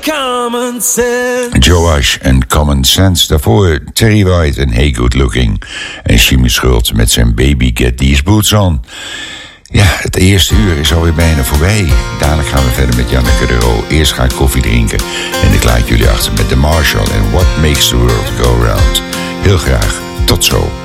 common sense. Joash en Common Sense. Daarvoor Terry White en Hey Good Looking. En Jimmy Schultz met zijn Baby Get These Boots On. Ja, het eerste uur is alweer bijna voorbij. Dadelijk gaan we verder met Janneke de Roo. Eerst ga ik koffie drinken. En ik laat jullie achter met The Marshall en What Makes the World Go Round. Heel graag. Tot zo.